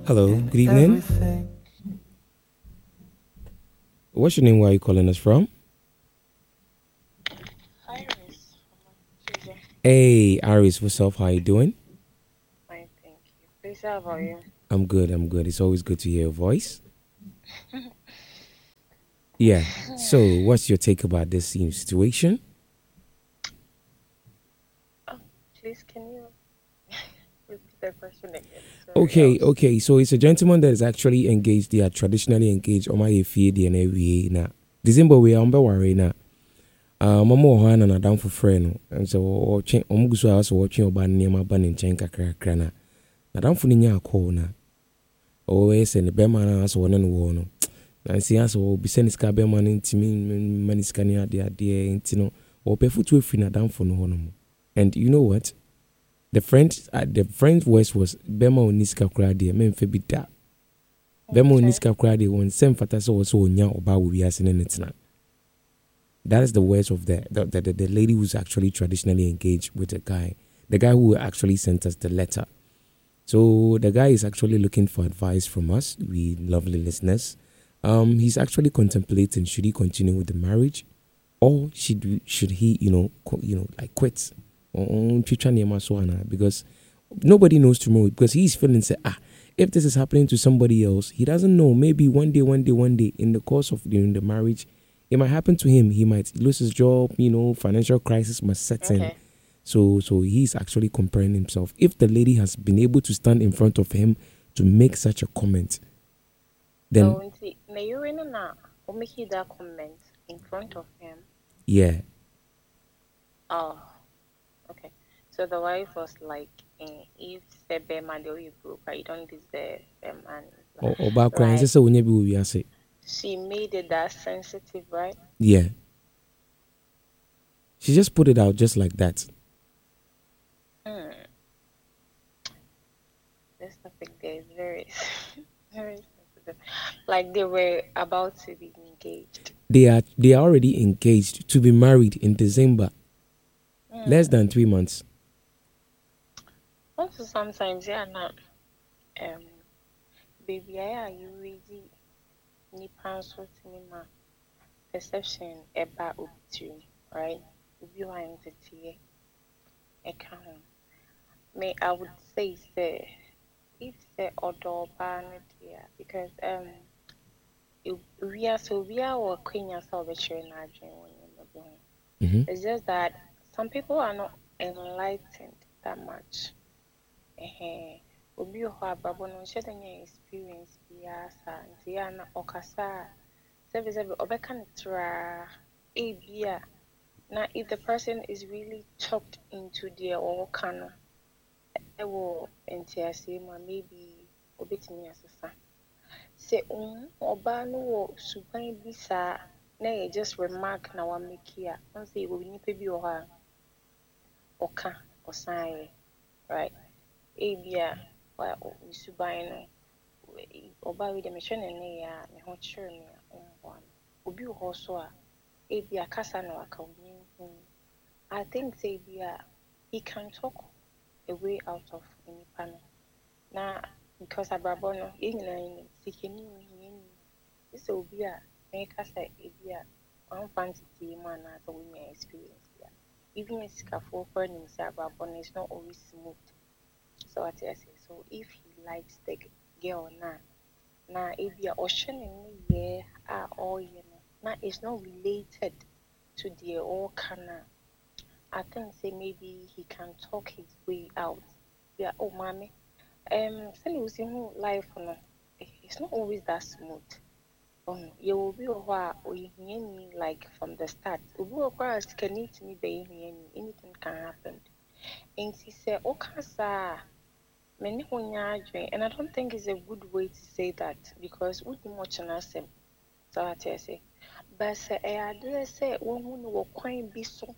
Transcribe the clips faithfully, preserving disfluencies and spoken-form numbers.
Hello, good evening. Everything. What's your name? Where are you calling us from? Iris. Hey, Iris, what's up? How are you doing? Fine, thank you. Please, how about you? I'm good, I'm good. It's always good to hear your voice. Yeah. So, what's your take about this situation? Oh, please, can you repeat the question again? Sorry, Okay, was... okay. So, it's a gentleman that is actually engaged. They are traditionally engaged. Oma yefi di na ewie na. December we ambe ware na. Ah, mama ho ana na down for friend. And so, o chen omuguso a so watching oba nneema ba ne nchen kakra kakra na. Na down for nya call na. O ese ne bema na so wona no wo no. Na nsi aso obi se ne ska bema no ntimi mani ska ne ade ade enti no. O pe futu efri na down for no ho no. And you know what? The friend, uh, the friend's voice was Bema Oniska Kradi, men febida. Bema Oniska Kradi, one sem fatas also onya oba we as in it. That is the words of the the, the the lady who's actually traditionally engaged with the guy, the guy who actually sent us the letter. So the guy is actually looking for advice from us, we lovely listeners. Um, he's actually contemplating should he continue with the marriage, or should should he, you know, co- you know, like quit, or because nobody knows tomorrow. Because he's feeling say, ah, if this is happening to somebody else, he doesn't know. Maybe one day, one day, one day, in the course of the, in the marriage, it might happen to him. He might lose his job. You know, financial crisis must set in. Okay. So, so he's actually comparing himself. If the lady has been able to stand in front of him to make such a comment, then So, see, may you in na make that comment in front of him? yeah. Oh, okay. So the wife was like, eh, if the man you broke, you don't deserve a man. Or or back Like, say when you say she made it that sensitive, right? yeah. She just put it out just like that. Hmm. This topic there is very, very sensitive. Like they were about to be engaged. They are they are already engaged to be married in December. Mm. Less than three months. Also, sometimes, yeah, now, um, baby, I are you really nipan so to me, ma perception about ubitu, right? Ubi wa entity, account. May I would say, say, if the odor ban dear, because um, if we are so we are or queen yourself a sharing our dream when you're Mm-hmm. It's just that some people are not enlightened that much. Eh, obi wɔ hɔ a abrabɔ no nhyɛ da nyɛ experience biara saa nti yɛ a na ɔkasa a sɛbisɛbi ɔbɛka no traa ebi a na if the person is really chopped into deɛ ɔwɔka no ɛwɔ nteaseɛ mu a maybe obetumi asesa sɛ ohun ɔbaa no wɔ suban bi saa na yɛ just remark na wameki a ɔn sɛ yɛwɔ nipa bi wɔ hɔ a ɔka ɔsan yɛ right ebi a suban no ɔbaa wi dɛ mehwɛ ne nne yɛ a me ho kyerɛ me a ɔmboa me obi wɔ hɔ so a ebi a kasa na waka ɔnyɛ nhu I think sɛ ebi a he can talk a way out of nipa no na because abrabɔ no yɛn nyinaa yɛnim sikani ho hiani sɛ obi a mɛka sɛ ebi a wamfa ntetee mu anaasɛ wonya experience bi a even sikafoɔ koraa nim sɛ abrabɔ no is not always smooth. So what I say, so if he likes the girl na na ebi a ɔhwɛ ne ne yɛ a ɔyɛ no na it's not related to the ɔka na I think say maybe he can talk his way out. Yeah, oh mommy. Um send you see who life no it's not always that smooth. Um you will be a like from the start. Obi wɔ hɔ a sikani tumi bɛyɛ hiani anything can happen. Nti sɛ ɔka saa many and I don't think it's a good way to say that because we do much on us. So I tell say, but say I dare say one who will quite be so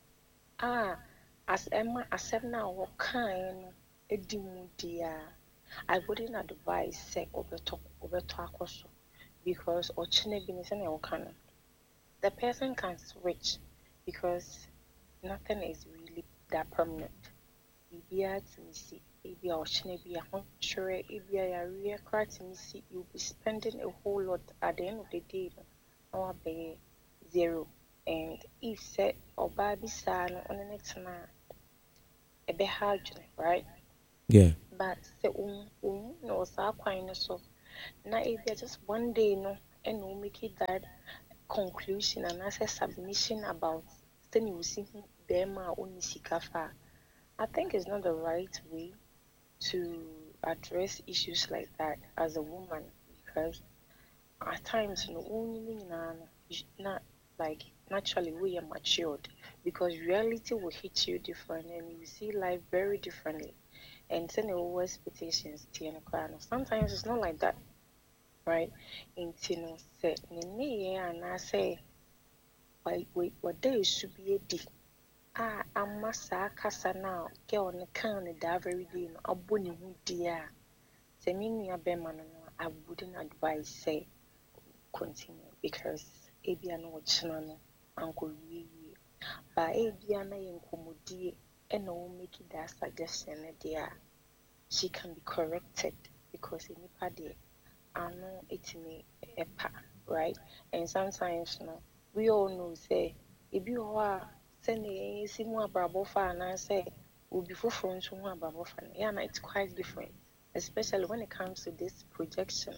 ah as Emma as seven now kind a dear. I wouldn't advise say over talk over talk also because or chine business and can the person can switch because nothing is really that permanent. Bibia to me see Maybe I'll maybe a hundred, maybe I real crack me see you'll be spending a whole lot at the end of the day. No, I'll be zero. And if set or baby son on the next man, a bit hard, right? Yeah. But say um um no so quite so now if you just one day no and we make it that conclusion and as a submission about then you see them only sikafa. I think it's not the right way to address issues like that as a woman because at times no only not like naturally we are matured because reality will hit you different and you see life very differently and send over expectations to your crown. Sometimes it's not like that, right? In Tino said, Nini, and I say, wait, wait, what day should be a D. Ah, I must casa now, get on the can that very day, a bonny wood dear. Semini a beman, I wouldn't advise say continue because Abian watch none, Uncle Ye, by Abiana and Comodi, and no make it that suggestion, dear. She can be corrected because in Ipade, I know it's me a pa, right? And sometimes, you know, we all know say, if you are sending a similar babofa and I say, will be for from one babofa, yeah, it's quite different, especially when it comes to this projection.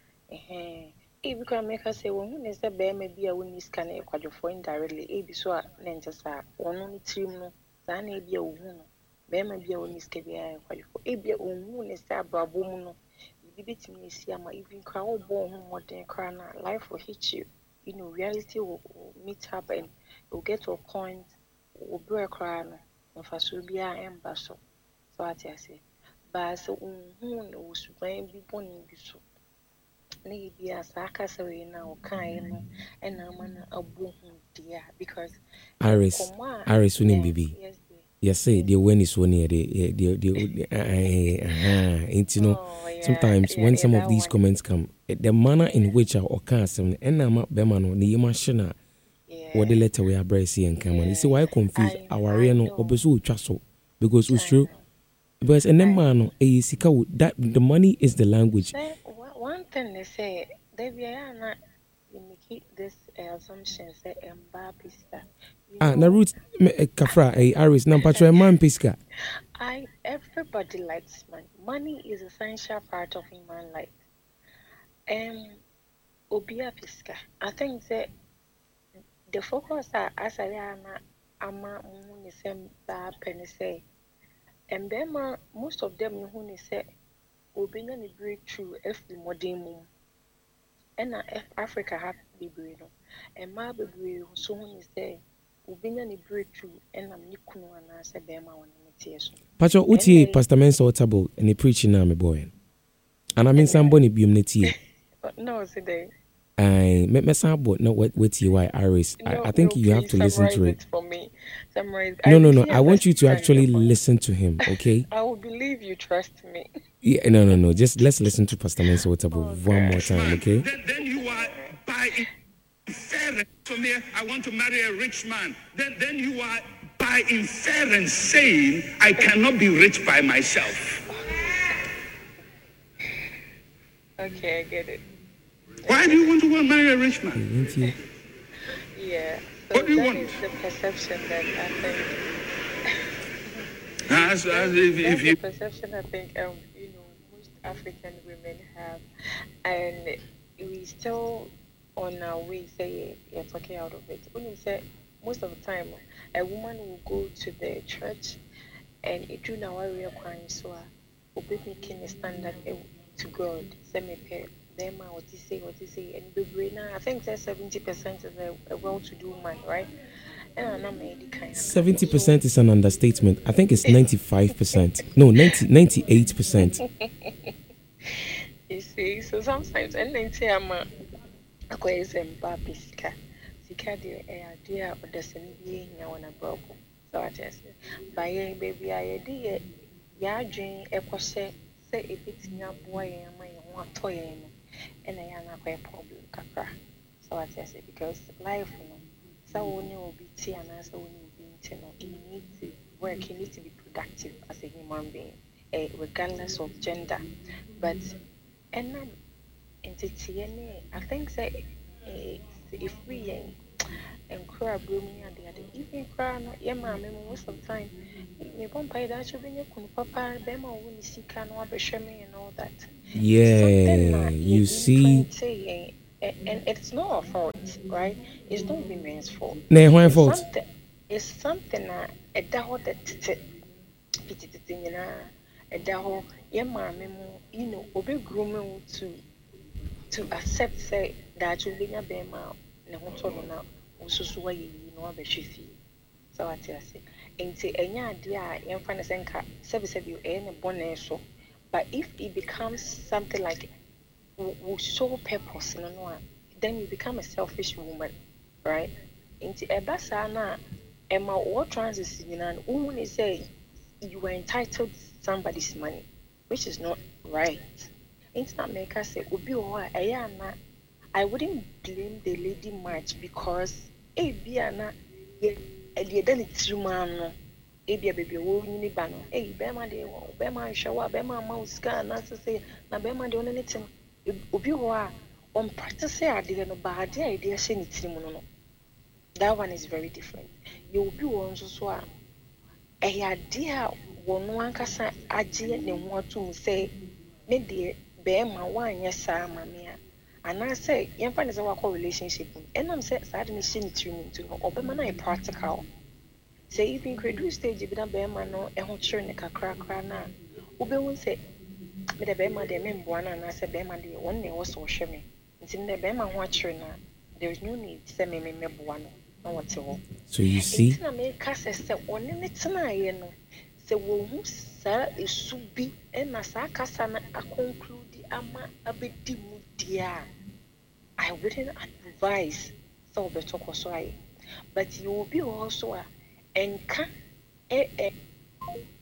Eh, if you can make us say, well, when is the bear maybe a winning scan a quadruple indirectly, a be so Nentasa, one only three no, than a be a woman. Bema bia woni skebia ya kwalifo ebia onwu ne sta brabo mu no bibi timi esi ama even cry obo ho modern cry na life will hit you you know reality will, will meet up and you'll get to a point will break cry no mfaso bia emba so so ati ase ba so onwu ne osuban bi boni bi so na bia sa aka se we na o kan no e na ama na abo hu dia because Aris Aris unim bibi. Yes, Yes, say the when is one here, the the the uh, you know. oh, yeah, sometimes yeah, when yeah, some of these one. comments come, the manner in which our custom and I'm up Bemano, the machine, or the letter we are bracing and come on. You see why I confuse our real obesu chasso because it's true. Because and then man, a sika that the money is the language. One thing they say, they be not. You make this uh, assumption say Mbappe Ah, na root kafra a Aris na patro man piska. I everybody likes money. Money is essential part of human life. Um, obia piska. I think that the focus are as I am ama muni sem ba penny say. And then most of them who say obinya ni breakthrough if the modern mum. And Africa have bebree no and ma bebree so when is there obinya ni breakthrough and am ni kunu ana se be ma won ni tie so Pacho uti Pastor Mensa Otabo and he preaching na me boy and I mean somebody biom ne tie no say there I me me sabo no what what you why Iris I, I think no, you have to listen to it. it for me summarize no no no I want you to actually listen to him, okay? I will believe you trust me. Yeah, no no no just let's listen to Pastor Mensa Otabo okay. one more time, okay? Then, then you are by inference for me I want to marry a rich man. Then then you are by inference saying I cannot be rich by myself. Okay, I get it. Why do you want to marry a rich man? Yeah. So what do you that want? Is the perception that I think. As, as if, That's if you. the perception I think um you know most African women have, and we still on our way say you're talking out of it. When you say most of the time a woman will go to the church and it do now we are crying so will be making a standard to God. Send me pay. Them what you say, what you say, and be now. I think that seventy percent is a, a well-to-do man, right? And I'm not made kind. Seventy percent is an understatement. I think it's ninety-five percent. No, ninety, ninety-eight percent. You see, so sometimes, and then say I'm a quite Mbappe sika, sika the idea or the same being now on a broken. So I just buy baby, I did ya dream a question say if it's not boy and my one toy. And I am not a problem, Kakra. So I just say because life, you know, so when you will be tea and as when you be you need to work, you need to be productive as a human being. uh, regardless of gender. But and um, I think say uh, if we uh, encourage blooming and the other, even cry, yeah, mamma, most of the time, me bomb pay that you bring your papa, Bema, when you see can me and all that. Yeah, you see. And it's not our fault, right? It's not women's fault. No, my fault. Something, it's something that a daho that you know, a daho, your mammy, you know, will be grooming to to accept say that you bring a bema, and what's all now, also so you know, a shifi. So I tell you, and say, any idea, young friends and service of you any bonnet so. But if it becomes something like will show purpose, no one, then you become a selfish woman, right? Into a basana, Emma or transition, and woman say you are entitled to somebody's money, which is not right. It's not make us say, Ubi or Ayana. I wouldn't blame the lady much because a biana, a done it through man. Ebi baby wo nyini ba no eh bema de wo bema hwewa bema mouse can na say na bema de onene tim obi ho a on practice ade no ba ade a ide hye ni tirim no no that one is very different you obi wo nso so a eh ade a wo no ankasa agye ne ho atum say ne de bema wanye saa mame a ana say yemfa ne say wa relationship enam say saa de ne hye ni tirim ntu no obema na practical. Say if you introduce stage bi na be ma no e ho kire ne kakra kra na ube won say me de be ma de me mboa na na say be ma de won ne wo so hwe me nti ne be ma ho akire na there is no need say me me meboa no na wote ho. So you see na me ka say say one ne tena ye no say wo hu sa esu bi e na sa kasa na conclude ama abedi mu dia I wouldn't advise so be talk so I but you will be also a enka eh eh